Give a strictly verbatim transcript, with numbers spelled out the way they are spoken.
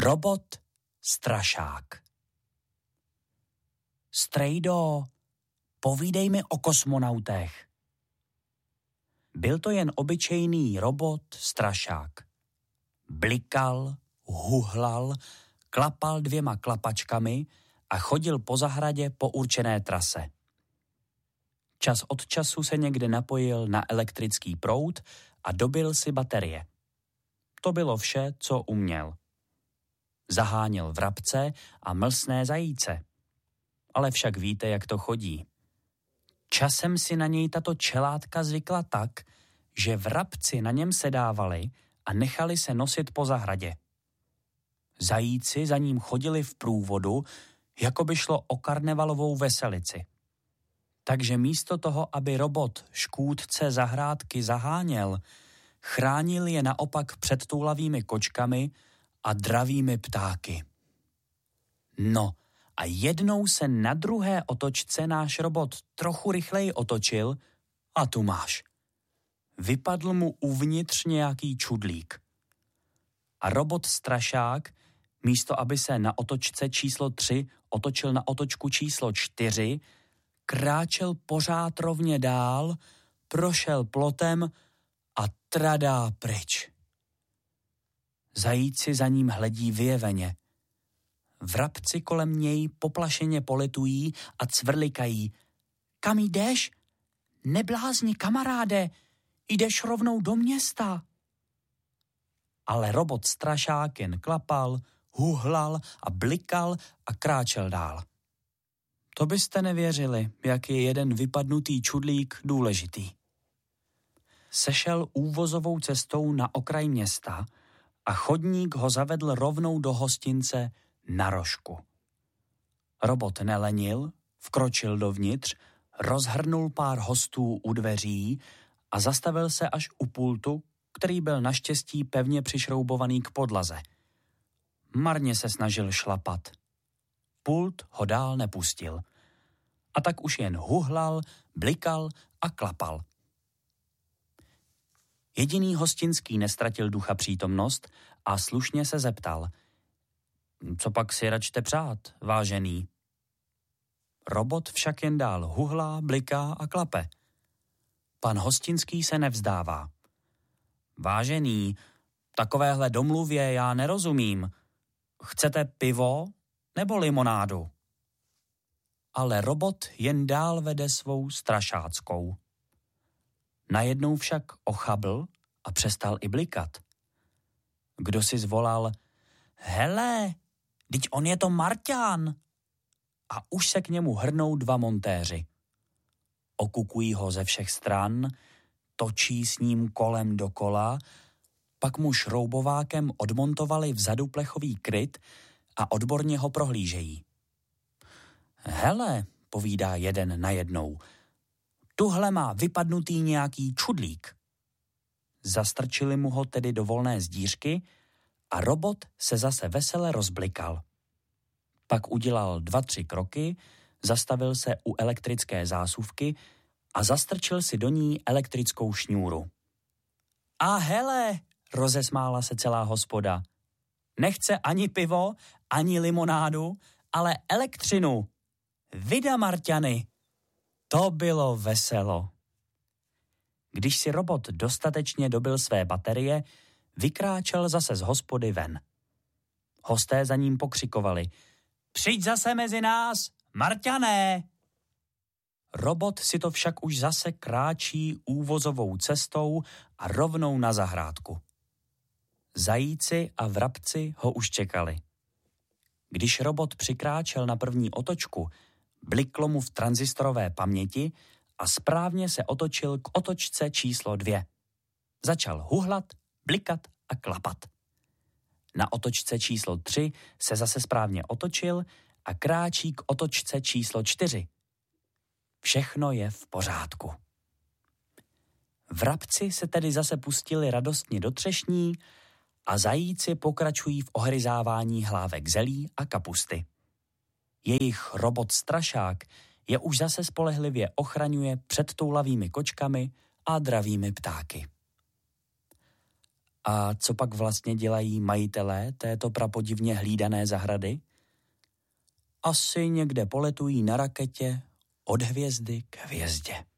Robot strašák. Strejdo, povídej mi o kosmonautech. Byl to jen obyčejný robot strašák. Blikal, huhlal, klapal dvěma klapačkami a chodil po zahradě po určené trase. Čas od času se někde napojil na elektrický proud a dobil si baterie. To bylo vše, co uměl. Zaháněl vrabce a mlsné zajíce. Ale však víte, jak to chodí. Časem si na něj tato čelátka zvykla tak, že vrabci na něm sedávali a nechali se nosit po zahradě. Zajíci za ním chodili v průvodu, jako by šlo o karnevalovou veselici. Takže místo toho, aby robot škůdce zahrádky zaháněl, chránil je naopak před toulavými kočkami a dravými ptáky. No a jednou se na druhé otočce náš robot trochu rychleji otočil a tu máš. Vypadl mu uvnitř nějaký čudlík. A robot strašák, místo aby se na otočce číslo tři otočil na otočku číslo čtyři, kráčel pořád rovně dál, prošel plotem a tradá pryč. Zajíci za ním hledí vyjeveně. Vrabci kolem něj poplašeně politují a cvrlikají. Kam jdeš? Neblázni, kamaráde, jdeš rovnou do města. Ale robot strašák jen klapal, huhlal a blikal a kráčel dál. To byste nevěřili, jak je jeden vypadnutý čudlík důležitý. Sešel úvozovou cestou na okraj města a chodník ho zavedl rovnou do hostince na rožku. Robot nelenil, vkročil dovnitř, rozhrnul pár hostů u dveří a zastavil se až u pultu, který byl naštěstí pevně přišroubovaný k podlaze. Marně se snažil šlapat. Pult ho dál nepustil. A tak už jen huhlal, blikal a klapal. Jediný hostinský nestratil ducha přítomnost a slušně se zeptal. Co pak si račte přát, vážený? Robot však jen dál huhlá, bliká a klape. Pan hostinský se nevzdává. Vážený, takovéhle domluvě já nerozumím. Chcete pivo nebo limonádu? Ale robot jen dál vede svou strašáckou. Najednou však ochabl a přestal i blikat. Kdo si zvolal, hele, vždyť on je to Marťan. A už se k němu hrnou dva montéři. Okukují ho ze všech stran, točí s ním kolem dokola, pak mu šroubovákem odmontovali vzadu plechový kryt a odborně ho prohlížejí. Hele, povídá jeden najednou, tuhle má vypadnutý nějaký čudlík. Zastrčili mu ho tedy do volné zdířky a robot se zase vesele rozblikal. Pak udělal dva, tři kroky, zastavil se u elektrické zásuvky a zastrčil si do ní elektrickou šňůru. A hele, rozesmála se celá hospoda. Nechce ani pivo, ani limonádu, ale elektřinu. Vida, Marťany. To bylo veselo. Když si robot dostatečně dobil své baterie, vykráčel zase z hospody ven. Hosté za ním pokřikovali. Přijď zase mezi nás, Marťané! Robot si to však už zase kráčí úvozovou cestou a rovnou na zahrádku. Zajíci a vrabci ho už čekali. Když robot přikráčel na první otočku, bliklo mu v tranzistorové paměti a správně se otočil k otočce číslo dvě. Začal huhlat, blikat a klapat. Na otočce číslo tři se zase správně otočil a kráčí k otočce číslo čtyři. Všechno je v pořádku. Vrabci se tedy zase pustili radostně do třešní a zajíci pokračují v ohryzávání hlávek zelí a kapusty. Jejich robot strašák je už zase spolehlivě ochraňuje před toulavými kočkami a dravými ptáky. A co pak vlastně dělají majitelé této prapodivně hlídané zahrady? Asi někde poletují na raketě od hvězdy k hvězdě.